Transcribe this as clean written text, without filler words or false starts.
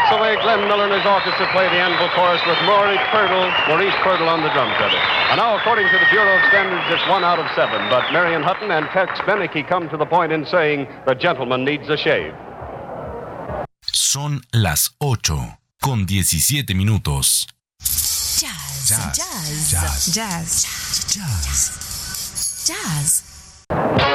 the way Glenn Miller and his orchestra play the Anvil Chorus with Maurice Purtle on the drum credit. And now, according to the Bureau of Standards, it's 1 out of 7. But Marion Hutton and Tex Beneke come to the point in saying the gentleman needs a shave. Son las 8:17. Jazz. Jazz. Jazz. Jazz. Jazz. Jazz. Jazz. Jazz.